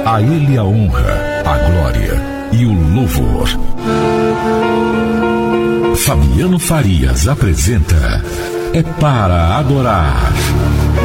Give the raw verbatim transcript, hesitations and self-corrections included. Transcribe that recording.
A Ele a honra, a glória e o louvor. Fabiano Farias apresenta É para Adorar.